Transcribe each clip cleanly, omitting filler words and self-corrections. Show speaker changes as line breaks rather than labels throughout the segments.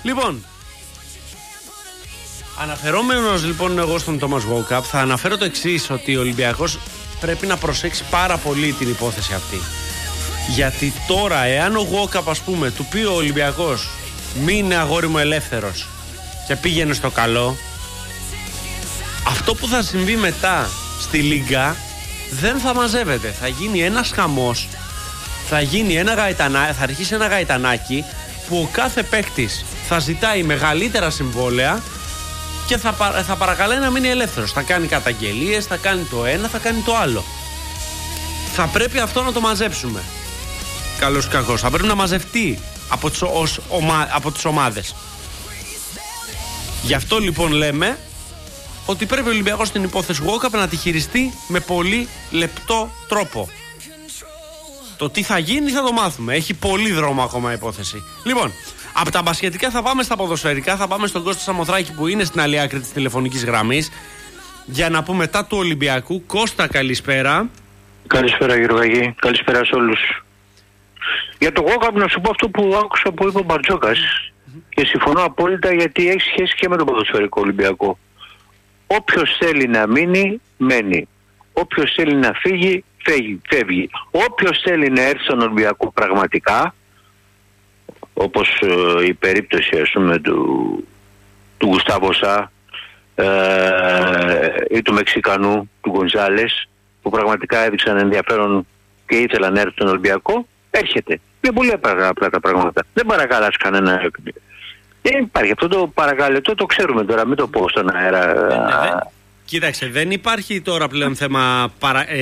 Λοιπόν, αναφερόμενος λοιπόν εγώ στον Τόμας Walkup, θα αναφέρω το εξής, ότι ο Ολυμπιακός πρέπει να προσέξει πάρα πολύ την υπόθεση αυτή. Γιατί τώρα, εάν ο Walkup, ας πούμε, του πει ο Ολυμπιακός μείνε αγόρι μου ελεύθερος και πήγαινε στο καλό, αυτό που θα συμβεί μετά στη Λίγκα δεν θα μαζεύεται. Θα γίνει ένας χαμός, θα αρχίσει ένα γαϊτανάκι που ο κάθε παίκτης θα ζητάει μεγαλύτερα συμβόλαια και θα παρακαλάει να μείνει ελεύθερος. Θα κάνει καταγγελίες, θα κάνει το ένα, θα κάνει το άλλο. Θα πρέπει αυτό να το μαζέψουμε. Καλώς ή κακώς. Θα πρέπει να μαζευτεί από τις ομάδες. Γι' αυτό λοιπόν λέμε ότι πρέπει ο Ολυμπιακός στην υπόθεση Walkup να τη χειριστεί με πολύ λεπτό τρόπο. Το τι θα γίνει θα το μάθουμε. Έχει πολύ δρόμο ακόμα η υπόθεση. Λοιπόν, από τα μπασκετικά θα πάμε στα ποδοσφαιρικά. Θα πάμε στον Κώστα Σαμοθράκη που είναι στην άλλη άκρη της τηλεφωνικής γραμμής για να πούμε μετά του Ολυμπιακού. Κώστα, καλησπέρα.
Καλησπέρα Γιώργο, καλησπέρα σε όλους. Για το Walkup να σου πω αυτό που άκουσα που είπε ο Μπαρτζόκας και συμφωνώ απόλυτα, γιατί έχει σχέση και με τον ποδοσφαιρικό Ολυμπιακό. Όποιος θέλει να μείνει, μένει. Όποιος θέλει να φύγει, φεύγει. Όποιος θέλει να έρθει στον Ολυμπιακό πραγματικά, όπως η περίπτωση ας πούμε του Γκουστάβο Σα ή του Μεξικανού, του Γκονζάλες, που πραγματικά έδειξαν ενδιαφέρον και ήθελαν να έρθει στον Ολυμπιακό, έρχεται. Είναι πολύ απλά τα πράγματα. Δεν παρακαλάς κανένα. Δεν υπάρχει αυτό το παρακαλετό, το ξέρουμε τώρα, μην το πω στον αέρα.
Κοίταξε, δεν υπάρχει τώρα πλέον θέμα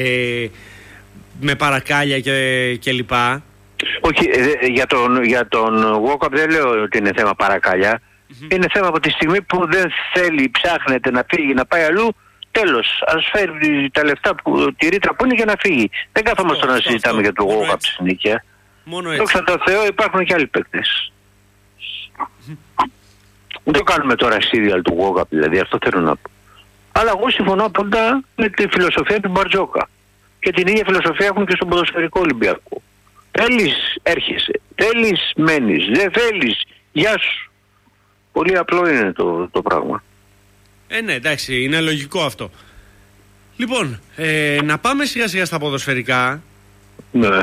με παρακάλια και λοιπά.
Όχι, για τον Walkup δεν λέω ότι είναι θέμα παρακάλια. Είναι θέμα από τη στιγμή που δεν θέλει, ψάχνεται να φύγει, να πάει αλλού. Τέλος, ας φέρει τα λεφτά, τη ρήτρα που είναι για να φύγει. Δεν κάθομαστε να συζητάμε για τον Walkup συνήθεια.
Μόνο έτσι.
Δόξα τω Θεώ, υπάρχουν και άλλοι παίκτες. Δεν το κάνουμε τώρα σύριαλ του Walkup, δηλαδή, αυτό θέλω να πω. Αλλά εγώ συμφωνώ απόλυτα με τη φιλοσοφία του Μπαρτζόκα. Και την ίδια φιλοσοφία έχουν και στον ποδοσφαιρικό Ολυμπιακό. Θέλεις, έρχεσαι. Θέλεις, μένεις. Δεν θέλεις, γεια σου. Πολύ απλό είναι το πράγμα.
Ναι, εντάξει, είναι λογικό αυτό. Λοιπόν, να πάμε σιγά σιγά στα ποδοσφαιρικά.
Ναι.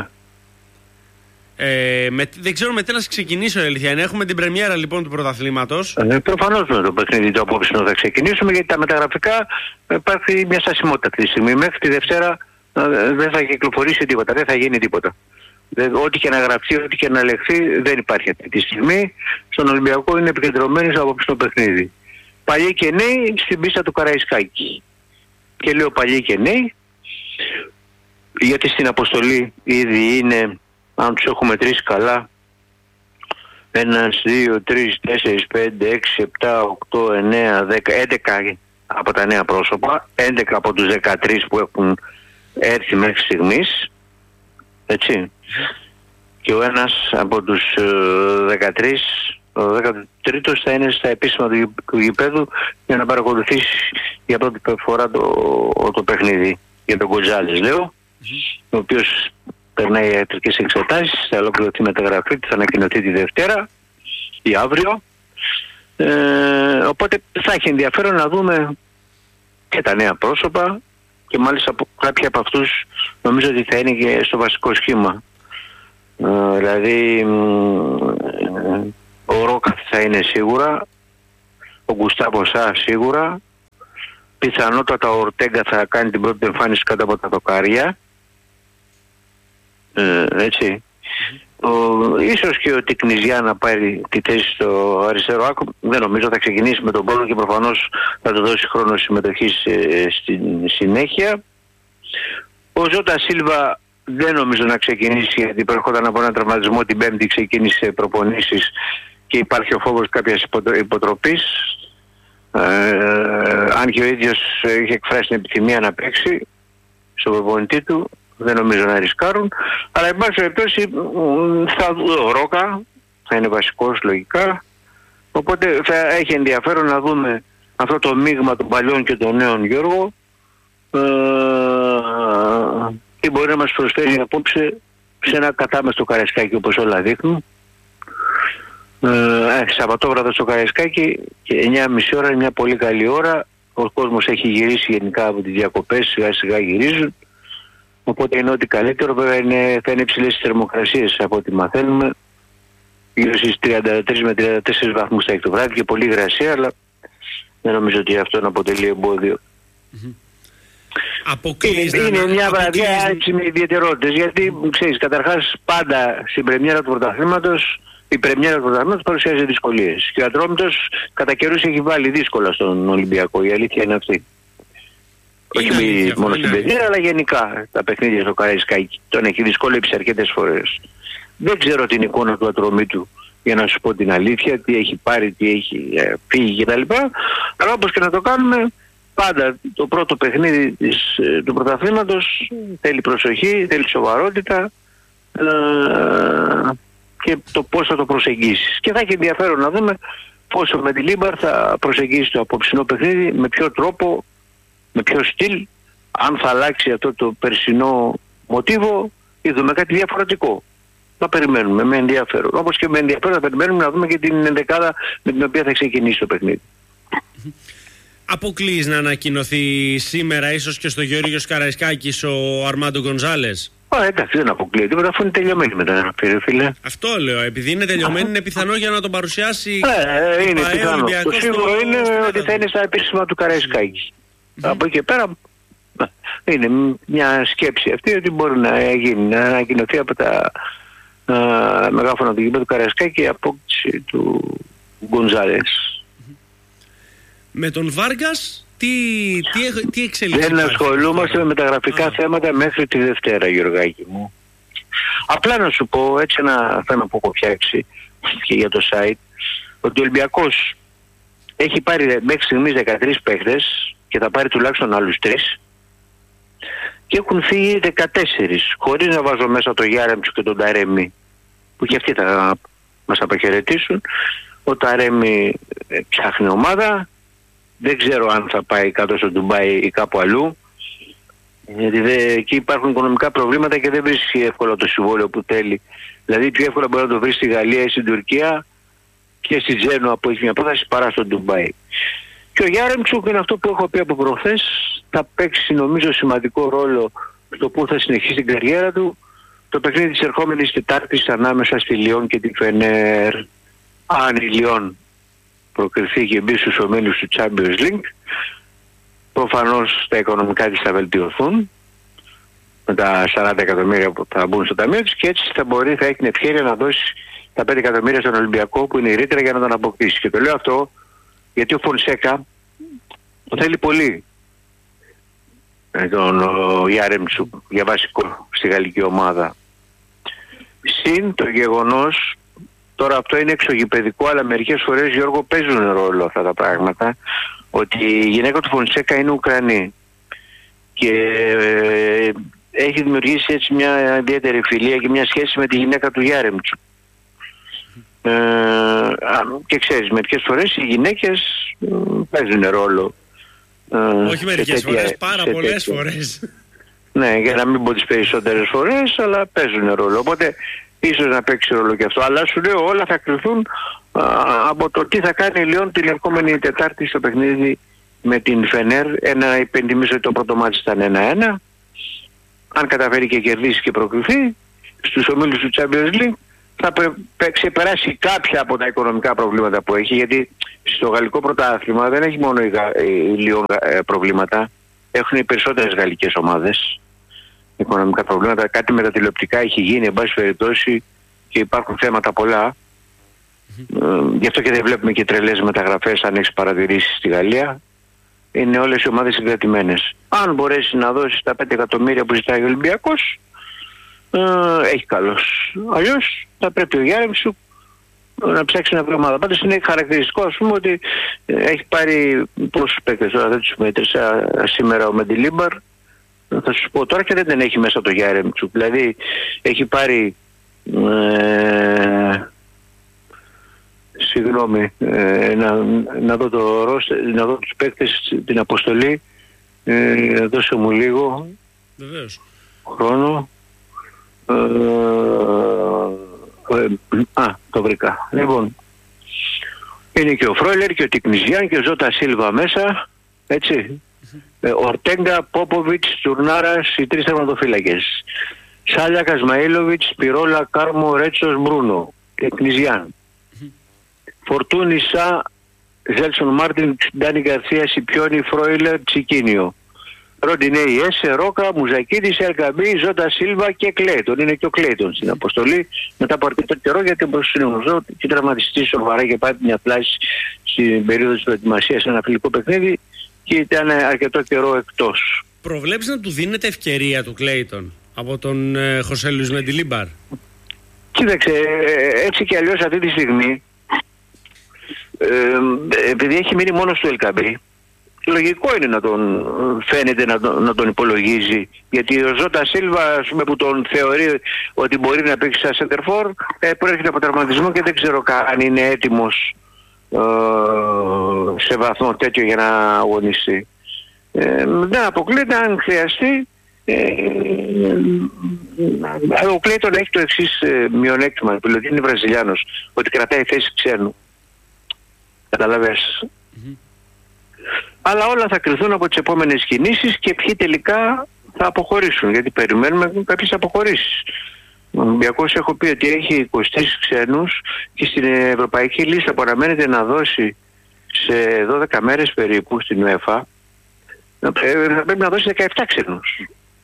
Δεν ξέρω με τι να ξεκινήσω, αλήθεια. Έχουμε την πρεμιέρα λοιπόν του πρωταθλήματος.
Προφανώς με το παιχνίδι του απόψινο θα ξεκινήσουμε, γιατί τα μεταγραφικά υπάρχει μια στασιμότητα αυτή τη στιγμή. Μέχρι τη Δευτέρα δεν θα κυκλοφορήσει τίποτα, δεν θα γίνει τίποτα. Ό,τι και να γραφτεί, ό,τι και να λεχθεί, δεν υπάρχει αυτή τη στιγμή. Στον Ολυμπιακό είναι επικεντρωμένοι στο απόψινο παιχνίδι. Παλιοί και νέοι στην πίστα του Καραϊσκάκη. Και λέω παλιοί και νέοι, γιατί στην αποστολή ήδη είναι, αν τους έχω μετρήσει καλά, 1, 2, 3, 4, 5, 6, 7, 8, 9, 10, 11 από τα νέα πρόσωπα, 11 από τους 13 που έχουν έρθει μέχρι στιγμής, έτσι. Και ο ένας από τους 13, ο 13ος θα είναι στα επίσημα του γηπέδου για να παρακολουθήσει για πρώτη φορά το παιχνίδι. Για τον Γκοντζάλες λέω, ο οποίος περνάει ιατρικές εξετάσεις, θα ολοκληρωθεί μεταγραφή, θα ανακοινωθεί τη Δευτέρα ή αύριο. Οπότε θα έχει ενδιαφέρον να δούμε και τα νέα πρόσωπα και μάλιστα κάποιοι από αυτούς νομίζω ότι θα είναι και στο βασικό σχήμα. Δηλαδή ο Ρόκα θα είναι σίγουρα, ο Γκουστάβο Σα σίγουρα, πιθανότατα ο Ορτέγκα θα κάνει την πρώτη εμφάνιση κάτω από τα δοκάρια, έτσι. Ίσως και ο Τικνιζιά να πάρει τη θέση στο αριστερό άκρο, δεν νομίζω, θα ξεκινήσει με τον Πόλο και προφανώς θα του δώσει χρόνο συμμετοχής στη συνέχεια. Ο Ζώτα Σίλβα δεν νομίζω να ξεκινήσει, γιατί προέρχονταν από έναν τραυματισμό την Πέμπτη, ξεκίνησε προπονήσεις και υπάρχει ο φόβος κάποιας υποτροπής. Αν και ο ίδιος είχε εκφράσει την επιθυμία να παίξει στον προπονητή του, δεν νομίζω να ρισκάρουν. Αλλά εν πάση περιπτώσει ο Ρόκα θα είναι βασικός λογικά. Οπότε θα έχει ενδιαφέρον να δούμε αυτό το μείγμα των παλιών και των νέων, Γιώργο, τι μπορεί να μας προσφέρει απόψε σε ένα κατάμεστο Καραϊσκάκι όπως όλα δείχνουν. Σαββατόβραδο στο Καραϊσκάκι και 9.30 ώρα είναι μια πολύ καλή ώρα. Ο κόσμος έχει γυρίσει γενικά από τις διακοπές, σιγά σιγά γυρίζουν. Οπότε είναι ό,τι καλύτερο. Βέβαια θα είναι υψηλές τις θερμοκρασίες από ό,τι μαθαίνουμε. Γύρω στις 33 με 34 βαθμούς θα έχει το βράδυ και πολύ υγρασία, αλλά δεν νομίζω ότι αυτό να αποτελεί εμπόδιο. Είναι μια βραδιά έτσι με ιδιαιτερότητες, γιατί ξέρεις, καταρχάς πάντα στην πρεμιέρα του πρωταθλήματος, η πρεμιέρα του πρωταθλήματος παρουσιάζει δυσκολίες. Και ο Ατρόμητος κατά καιρούς έχει βάλει δύσκολα στον Ολυμπιακό, η αλήθεια είναι αυτή. Όχι μόνο στην πρεμιέρα, αλλά γενικά τα παιχνίδια στο Καραϊσκάκι τον έχει δυσκολέψει αρκετές φορές. Δεν ξέρω την εικόνα του Ατρομήτου, για να σου πω την αλήθεια, τι έχει πάρει, τι έχει φύγει κτλ. Αλλά όπως και να το κάνουμε, πάντα το πρώτο παιχνίδι του πρωταθλήματος θέλει προσοχή, θέλει σοβαρότητα και το πώς θα το προσεγγίσεις. Και θα έχει ενδιαφέρον να δούμε πόσο με τη Λίμπαρ θα προσεγγίσει το απόψινό παιχνίδι, με ποιο τρόπο, με ποιο στυλ, αν θα αλλάξει αυτό το περσινό μοτίβο ή δούμε κάτι διαφορετικό. Θα περιμένουμε με ενδιαφέρον. Όπως και με ενδιαφέρον θα περιμένουμε να δούμε και την ενδεκάδα με την οποία θα ξεκινήσει το παιχνίδι.
Αποκλείς να ανακοινωθεί σήμερα ίσως και στο Γεώργιος Καραϊσκάκης ο Αρμάντο Γκονζάλες?
Εντάξει, δεν αποκλείεται, τίποτα, αφού είναι τελειωμένη μετά, φίλε.
Αυτό λέω, επειδή είναι τελειωμένη είναι πιθανό για να τον παρουσιάσει.
Είναι πιθανό. Το σίγουρο είναι ότι θα είναι στα επίσημα του Καραϊσκάκη. Από εκεί και πέρα είναι μια σκέψη αυτή ότι μπορεί να γίνει, να ανακοινωθεί από τα μεγάφωνα του γήπεδου του Καραϊσκάκη η απόκτηση του Γκονζάλες.
Με τον Βάργκας τι εξελίξει?
Δεν ασχολούμαστε με μεταγραφικά θέματα μέχρι τη Δευτέρα, Γιωργάκη μου. Απλά να σου πω έτσι ένα θέμα που έχω φτιάξει και για το site, ότι ο Ολυμπιακός έχει πάρει μέχρι στιγμής 13 παίχτες και θα πάρει τουλάχιστον άλλους 3 και έχουν φύγει 14, χωρίς να βάζω μέσα το Γιάρεμτσου και τον Ταρέμι, που και αυτοί θα μας αποχαιρετήσουν. Ο Ταρέμι ψάχνει ομάδα, δεν ξέρω αν θα πάει κάτω στο Ντουμπάι ή κάπου αλλού, γιατί εκεί υπάρχουν οικονομικά προβλήματα και δεν βρίσκει εύκολα το συμβόλαιο που θέλει. Δηλαδή πιο εύκολα μπορεί να το βρει στη Γαλλία ή στην Τουρκία και στη Τζένοα που έχει μια πρόταση παρά στο Ντουμπάι. Και ο Γιάρεμτσουκ είναι αυτό που έχω πει από προχθές, θα παίξει νομίζω σημαντικό ρόλο στο που θα συνεχίσει την καριέρα του το παιχνίδι της ερχόμενης Τετάρτης ανάμεσα στη Λιόν και τη Φενέρ. Αν η Λιόν προκριθεί και μπει στους ομίλους του Champions League, προφανώς τα οικονομικά της θα βελτιωθούν με τα 40 εκατομμύρια που θα μπουν στο ταμείο της και έτσι θα έχει την ευκαιρία να δώσει τα 5 εκατομμύρια στον Ολυμπιακό που είναι η ρήτρα για να τον αποκτήσει. Και το λέω αυτό γιατί ο Φονσέκα το θέλει πολύ, τον Γιάρεμτσουκ, για βασικό στη γαλλική ομάδα. Συν το γεγονός, τώρα αυτό είναι εξωγηπαιδικό, αλλά μερικές φορές, Γιώργο, παίζουν ρόλο αυτά τα πράγματα, ότι η γυναίκα του Φονσέκα είναι Ουκρανή και έχει δημιουργήσει έτσι μια ιδιαίτερη φιλία και μια σχέση με τη γυναίκα του Γιάρεμτσουκ. Και ξέρεις, μερικές φορές οι γυναίκες παίζουν ρόλο.
Όχι μερικές φορές, πάρα πολλές φορές.
Ναι, για να μην πω τις περισσότερες φορές, αλλά παίζουν ρόλο. Οπότε ίσως να παίξει ρόλο και αυτό. Αλλά σου λέω, όλα θα κρυθούν από το τι θα κάνει η Λιόν την ερχόμενη Τετάρτη στο παιχνίδι με την Φενέρ. Υπενθυμίζω ότι το πρώτο μάτι ήταν 1-1. Αν καταφέρει και κερδίσει και προκριθεί στους ομίλους του Champions League, θα ξεπεράσει κάποια από τα οικονομικά προβλήματα που έχει, γιατί στο γαλλικό πρωτάθλημα δεν έχει μόνο η Λιόν προβλήματα, έχουν οι περισσότερες γαλλικές ομάδες οικονομικά προβλήματα. Κάτι με τα τηλεοπτικά έχει γίνει, εν πάση περιπτώσει, και υπάρχουν θέματα πολλά. Γι' αυτό και δεν βλέπουμε και τρελές μεταγραφές, αν έχεις παρατηρήσει, στη Γαλλία. Είναι όλες οι ομάδες συγκρατημένες. Αν μπορέσει να δώσει τα 5 εκατομμύρια που ζητάει ο Ολυμπιακός, έχει καλός. Αλλιώς θα πρέπει ο Γιάρεμτσουκ να ψάξει να βρει ομάδα. Πάντως είναι χαρακτηριστικό, ας πούμε, ότι έχει πάρει πόσους παίκτες, τώρα δεν τους μέτρησα σήμερα ο Μεντιλίμπαρ, θα σου πω τώρα, και δεν την έχει μέσα το Γιάρεμτσουκ. Δηλαδή έχει πάρει συγγνώμη, να δω το ρόστερ, να δω τους παίκτες, την αποστολή, δώσε μου λίγο.
Βεβαίως.
Χρόνο. Το βρήκα. Λοιπόν, Είναι και ο Φρόιλερ και ο Τικνιζιάν και ο Ζώτα Σίλβα μέσα, έτσι. Ορτέγκα, Πόποβιτς, Τουρνάρας, οι 3 τερματοφύλακες. Σάλια, Κασμαήλοβιτς, Σπυρόλα, Κάρμο, Ρέτσος, Μπρούνο. Τικνιζιάν. Φορτούνη, Σα, Ζέλσον Μάρτιν, Ντάνι Γκαρθία, Σιπιόνι, Φρόιλερ, Τσικίνιο. Ροντινέι, Έσε, Ρόκα, Μουζακίδης, Ελκαμπή, Ζώτα Σίλβα και Κλέιτον. Είναι και ο Κλέιτον στην αποστολή μετά από αρκετό καιρό, γιατί όπως είναι γνωστό και τραυματιστή σοβαρά και πάει μια πλάση στην περίοδο της προετοιμασίας σε ένα φιλικό παιχνίδι και ήταν αρκετό καιρό εκτός.
Προβλέψεις να του δίνεται ευκαιρία του Κλέιτον από τον Χωσέ Λουίς Μεντιλίμπαρ?
Κοίταξε, έτσι και αλλιώς αυτή τη στιγμή, επειδή έχει μείνει μόνος του Ελκαμπή, λογικό είναι να τον φαίνεται να τον υπολογίζει, γιατί ο Ζώτα Σίλβα, που τον θεωρεί ότι μπορεί να παίξει σαν σεντερφόρ, προέρχεται από τραυματισμό και δεν ξέρω αν είναι έτοιμος σε βαθμό τέτοιο για να αγωνιστεί. Δεν αποκλείται, αν χρειαστεί. Ο Κλέιτον έχει το εξής μειονέκτημα, επειδή είναι Βραζιλιάνος, ότι κρατάει θέση ξένου. Καταλαβες. Αλλά όλα θα κρυθούν από τις επόμενες κινήσεις και ποιοι τελικά θα αποχωρήσουν, γιατί περιμένουμε κάποιες αποχωρήσεις. Ο Ολυμπιακός, έχω πει ότι έχει 23 ξένους και στην ευρωπαϊκή λίστα που αναμένεται να δώσει σε 12 μέρες περίπου στην UEFA, θα πρέπει να δώσει 17 ξένους.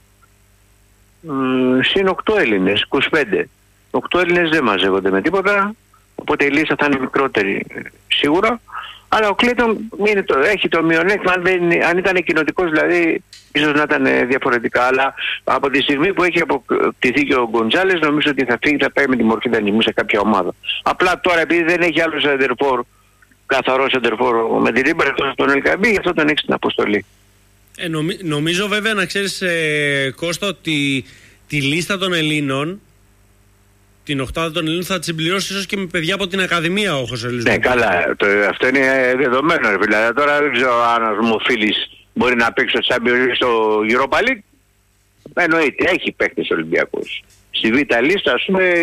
Συν 8 Έλληνες, 25. 8 Έλληνες δεν μαζεύονται με τίποτα, οπότε η λίστα θα είναι μικρότερη σίγουρα. Αλλά ο Κλέιτον έχει το μειονέκτημα, αν ήταν κοινοτικός δηλαδή ίσως να ήταν διαφορετικά. Αλλά από τη στιγμή που έχει αποκτηθεί και ο Γκοντζάλες, νομίζω ότι θα φύγει, θα πάει με τη μορφή δανεισμού σε κάποια ομάδα. Απλά τώρα, επειδή δεν έχει άλλο σεντερφόρ, καθαρό σεντερφόρ με την Ρίμπερ εκτός από τον Ελκαμπή, γι' αυτό τον έχει στην αποστολή.
Νομίζω βέβαια, να ξέρεις, Κώστα, ότι τη λίστα των Ελλήνων, την οκτάδα των Ελλήνων, θα τη συμπληρώσει ίσως και με παιδιά από την Ακαδημία ο Χωσέ Λουίς.
Ναι, καλά. Αυτό είναι δεδομένο. Δηλαδή, τώρα δεν ξέρω αν ο Φίλης μπορεί να παίξει στο Europa League. Εννοείται, έχει παίκτες Ολυμπιακούς. Στη Β' λίστα, ας πούμε,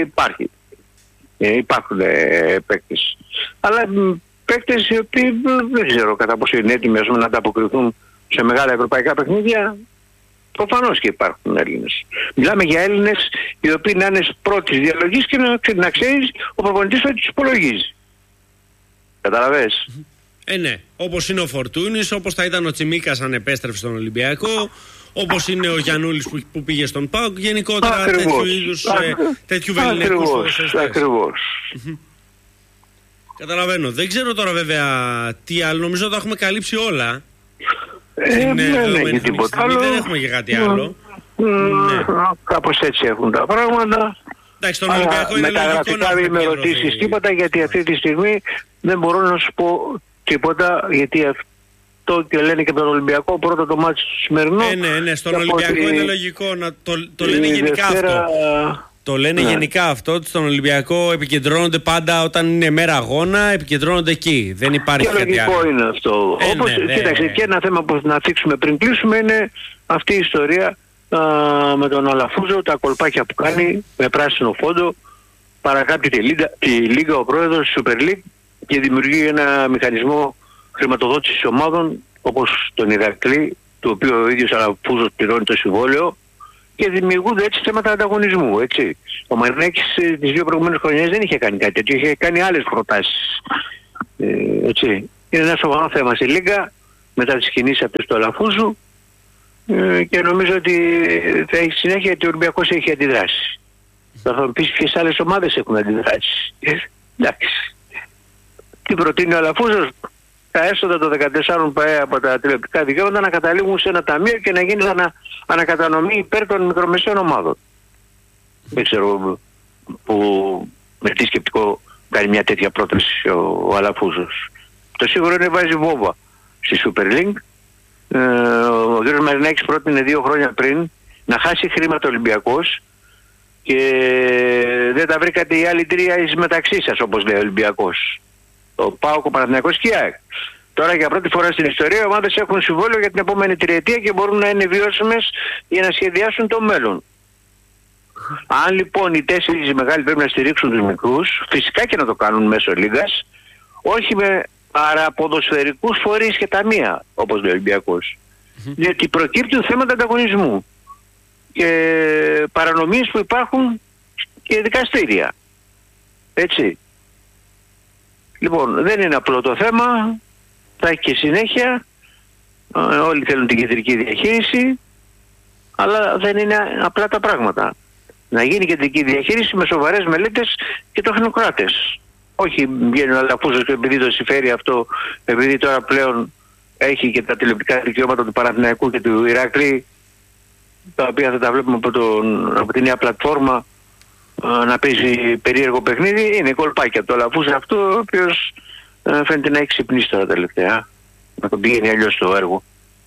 υπάρχουν παίκτες. Αλλά παίκτες οι οποίοι δεν ξέρω κατά πόσο είναι έτοιμοι να ανταποκριθούν σε μεγάλα ευρωπαϊκά παιχνίδια. Προφανώς και υπάρχουν Έλληνες. Μιλάμε για Έλληνες οι οποίοι να είναι πρώτης διαλογής και να ξέρεις ο προπονητής ότι τους υπολογίζει. Καταλαβες.
Ναι. Όπως είναι ο Φορτούνης, όπως θα ήταν ο Τσιμίκας αν επέστρεψε στον Ολυμπιακό, όπως είναι ο Γιαννούλης που πήγε στον ΠΑΟΚ, γενικότερα τέτοιου βεληνικούς ποδοσφαιριστές.
Ακριβώς.
Καταλαβαίνω. Δεν ξέρω τώρα βέβαια τι άλλο. Νομίζω τα έχουμε καλύψει όλα.
Δεν έχει τίποτα άλλο.
Δεν έχουμε και κάτι άλλο.
Κάπως έτσι έχουν τα πράγματα.
Εντάξει, τον Ολυμπιακό είναι λογικό να
μην με ρωτήσεις τίποτα, γιατί αυτή τη στιγμή δεν μπορώ να σου πω τίποτα, γιατί αυτό και λένε και τον Ολυμπιακό πρώτο το μάτι του σημερινό.
Ναι, στον Ολυμπιακό είναι λογικό να το λένε γενικά αυτό. Το λένε γενικά αυτό, ότι στον Ολυμπιακό επικεντρώνονται πάντα όταν είναι μέρα αγώνα, επικεντρώνονται εκεί. Δεν υπάρχει κάτι άλλο.
Λογικό είναι αυτό. Όπως, κοίταξε, και ένα θέμα που να θίξουμε πριν κλείσουμε είναι αυτή η ιστορία με τον Αλαφούζο, τα κολπάκια που κάνει με πράσινο φόντο, παρακάπτει τη Λίγκα ο πρόεδρος της Super League και δημιουργεί ένα μηχανισμό χρηματοδότησης ομάδων όπως τον Ηρακλή, του οποίου ο ίδιος Αλαφούζος πληρώνει το συμβόλαιο, και δημιουργούνται έτσι θέματα ανταγωνισμού, έτσι. Ο Μαρινέκης τις 2 προηγούμενες χρονιές δεν είχε κάνει κάτι τέτοιο, είχε κάνει άλλες προτάσεις. Έτσι. Είναι ένα σοβαρό θέμα στη Λίγκα μετά τις κινήσεις αυτές του Αλαφούζου και νομίζω ότι θα έχει συνέχεια, γιατί ο Ολυμπιακός έχει αντιδράσει. Θα μου πεις ποιες άλλες ομάδες έχουν αντιδράσει. Εντάξει. Τι προτείνει ο Αλαφούζος? Τα έσοδα των 14 ΠΑΕ από τα τηλεοπτικά δικαιώματα να καταλήγουν σε ένα ταμείο και να γίνει ανακατανομή υπέρ των μικρομεσαίων ομάδων. Δεν ξέρω με τι σκεπτικό κάνει μια τέτοια πρόταση ο Αλαφούζος. Το σίγουρο είναι βάζει βόμβα στη Super League. Ο κ. Μαρινάκης πρότεινε 2 χρόνια πριν να χάσει χρήματα Ολυμπιακός και δεν τα βρήκατε οι άλλοι 3 εις μεταξύ σας, όπως λέει ο Ολυμπιακός. Ο ΠΑΟΚ, ο Παναθηναϊκός και η ΑΕΚ. Τώρα για πρώτη φορά στην ιστορία οι ομάδες έχουν συμβόλαιο για την επόμενη τριετία και μπορούν να είναι βιώσιμες για να σχεδιάσουν το μέλλον. Αν λοιπόν οι 4 μεγάλοι πρέπει να στηρίξουν τους μικρούς, φυσικά και να το κάνουν μέσω Λίγκας, όχι με παραποδοσφαιρικούς φορείς και ταμεία, όπως λέει ο Ολυμπιακός. Διότι προκύπτουν θέματα ανταγωνισμού και παρανομίες που υπάρχουν και δικαστήρια. Έτσι. Λοιπόν, δεν είναι απλό το θέμα, θα έχει και συνέχεια, όλοι θέλουν την κεντρική διαχείριση, αλλά δεν είναι απλά τα πράγματα. Να γίνει κεντρική διαχείριση με σοβαρές μελέτες και τεχνοκράτες. Όχι βγαίνουν αλαφούζες και επειδή το συμφέρει αυτό, επειδή τώρα πλέον έχει και τα τηλεοπτικά δικαιώματα του Παναθηναϊκού και του Ηράκλη, τα οποία θα τα βλέπουμε από την νέα πλατφόρμα, να παίζει περίεργο παιχνίδι. Είναι κολπάκια το αλαφούζα αυτό, ο οποίος φαίνεται να έχει ξυπνήσει τώρα τελευταία, να τον πηγαίνει αλλιώς το έργο.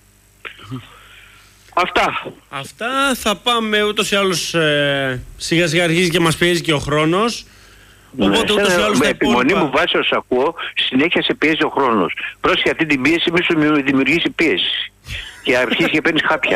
Αυτά θα πάμε ούτως ή άλλως, σιγά σιγά αρχίζει και μας πιέζει και ο χρόνος. Οπότε ούτως ή άλλως
με επιμονή μου βάσει όσο ακούω, συνέχεια σε πιέζει ο χρόνος. Πρόσεχε αυτή την πίεση, μη σου δημιουργήσει πίεση και αρχίσει και παίρνεις χάπια.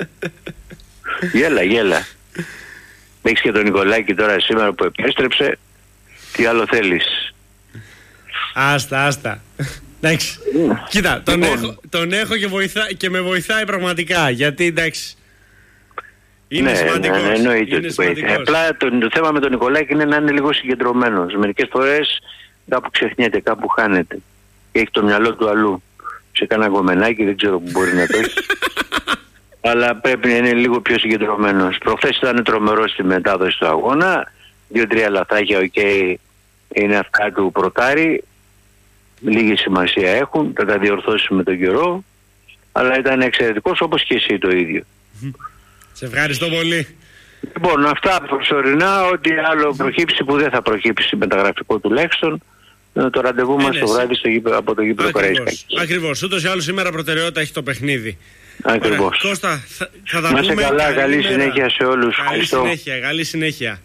Γέλα. Έχεις και τον Νικολάκη τώρα σήμερα που επέστρεψε, τι άλλο θέλεις?
Άστα. Εντάξει. Κοίτα, τον έχω και με βοηθάει πραγματικά, γιατί εντάξει, είναι σημαντικός.
Ναι, εννοείται ότι βοηθάει. Απλά το θέμα με τον Νικολάκη είναι να είναι λίγο συγκεντρωμένος. Μερικές φορές κάπου ξεχνιέται, κάπου χάνεται και έχει το μυαλό του αλλού. Σε κανένα κομμενάκι, δεν ξέρω που μπορεί να το έχει. Αλλά πρέπει να είναι λίγο πιο συγκεντρωμένος. Προχθές ήταν τρομερός στη μετάδοση του αγώνα. 2-3 λαθάκια, είναι αυτά του πρωτάρι. Λίγη σημασία έχουν, θα τα διορθώσει με τον καιρό. Αλλά ήταν εξαιρετικός, όπως και εσύ το ίδιο.
Σε ευχαριστώ πολύ.
Λοιπόν, αυτά προσωρινά, ό,τι άλλο προκύψει που δεν θα προκύψει μεταγραφικό τουλάχιστον. Το ραντεβού μας το βράδυ από το γήπεδο Καραϊσκάκη.
Ακριβώς. Ούτως ή άλλως σήμερα προτεραιότητα έχει το παιχνίδι.
Ακριβώς.
Κώστα, θα τα
πούμε.
Να είσαι
καλά, καλή συνέχεια σε όλους.
Καλή συνέχεια.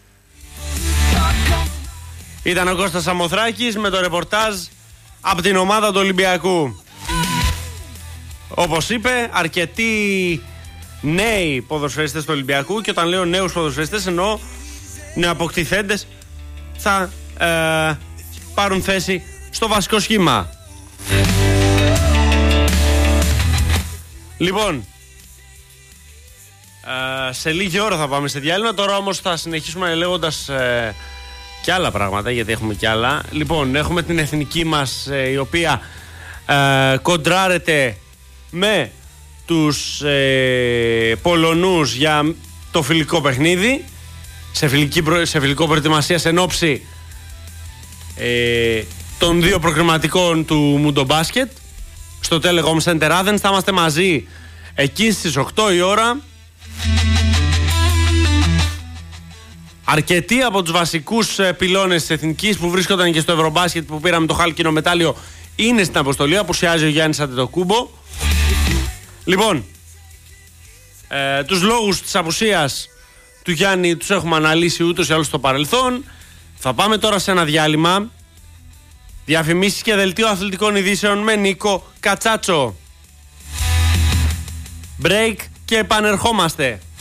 Ήταν ο Κώστας Σαμοθράκης με το ρεπορτάζ από την ομάδα του Ολυμπιακού. Όπως είπε, αρκετοί νέοι ποδοσφαιριστές του Ολυμπιακού, και όταν λέω νέους ποδοσφαιριστές εννοώ νεοαποκτηθέντες, θα πάρουν θέση στο βασικό σχήμα. Λοιπόν, σε λίγη ώρα θα πάμε σε διάλειμμα. Τώρα όμως θα συνεχίσουμε λέγοντας και άλλα πράγματα, γιατί έχουμε και άλλα. Λοιπόν, έχουμε την εθνική μας, η οποία κοντράρεται με τους Πολωνούς για το φιλικό παιχνίδι, σε φιλικό προετοιμασία εν ώψη των δύο προκριματικών του Μουντομπάσκετ στο Telecom Center Athens. Θα είμαστε μαζί εκεί στις 8 η ώρα. Αρκετοί από τους βασικούς πυλώνες της εθνικής που βρίσκονταν και στο Ευρωμπάσκετ που πήραμε το χάλκινο μετάλλιο είναι στην αποστολή. Απουσιάζει ο Γιάννης Αντετοκούμπο. Λοιπόν, τους λόγους της απουσίας του Γιάννη τους έχουμε αναλύσει ούτως ή άλλως στο παρελθόν. Θα πάμε τώρα σε ένα διάλειμμα. Διαφημίσεις και δελτίο αθλητικών ειδήσεων με Νίκο Κατσάτσο. Break και επανερχόμαστε.